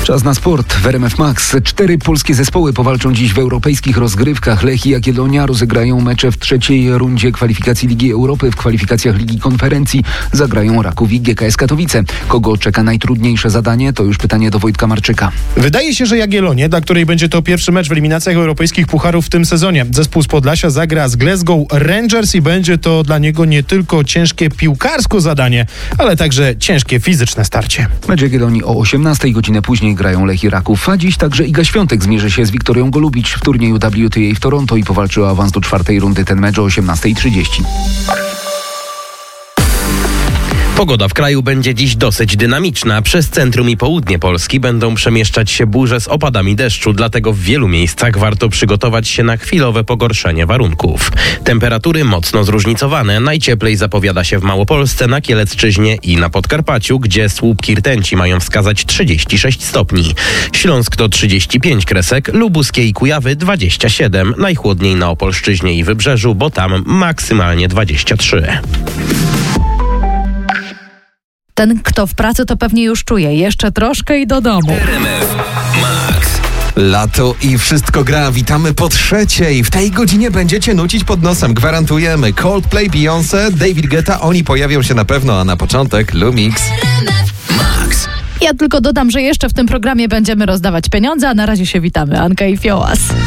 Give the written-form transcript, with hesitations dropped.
Czas na sport w RMF Max. 4 polskie zespoły powalczą dziś w europejskich rozgrywkach. Lech i Jagiellonia rozegrają mecze w trzeciej rundzie kwalifikacji Ligi Europy. W kwalifikacjach Ligi Konferencji zagrają Raków i GKS Katowice. Kogo czeka najtrudniejsze zadanie? To już pytanie do Wojtka Marczyka. Wydaje się, że Jagiellonię, dla której będzie to pierwszy mecz w eliminacjach europejskich pucharów w tym sezonie. Zespół z Podlasia zagra z Glasgow Rangers i będzie to dla niego nie tylko ciężkie piłkarsko zadanie, ale także ciężkie fizyczne starcie. Mecz Jagiellonii o 18:00, godzinę później grają Lech i Raków, a dziś także Iga Świątek zmierzy się z Wiktorią Golubicz w turnieju WTA w Toronto i powalczy o awans do czwartej rundy. Ten mecz o 18:30. Pogoda w kraju będzie dziś dosyć dynamiczna. Przez centrum i południe Polski będą przemieszczać się burze z opadami deszczu, dlatego w wielu miejscach warto przygotować się na chwilowe pogorszenie warunków. Temperatury mocno zróżnicowane. Najcieplej zapowiada się w Małopolsce, na Kielecczyźnie i na Podkarpaciu, gdzie słupki rtęci mają wskazać 36 stopni. Śląsk to 35 kresek, Lubuskie i Kujawy 27, najchłodniej na Opolszczyźnie i Wybrzeżu, bo tam maksymalnie 23. Ten, kto w pracy, to pewnie już czuje. Jeszcze troszkę i do domu. RMF Max. Lato i wszystko gra. Witamy po trzeciej. W tej godzinie będziecie nucić pod nosem. Gwarantujemy. Coldplay, Beyoncé, David Guetta. Oni pojawią się na pewno, a na początek Lumix. Max. Ja tylko dodam, że jeszcze w tym programie będziemy rozdawać pieniądze, a na razie się witamy. Anka i Fiołas.